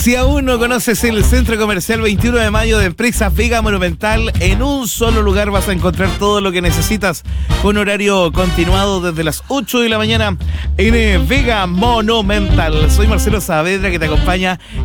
Si aún no conoces el Centro Comercial 21 de Mayo de Empresas Vega Monumental, en un solo lugar vas a encontrar todo lo que necesitas con horario continuado desde las 8 de la mañana en Vega Monumental. Soy Marcelo Saavedra, que te acompaña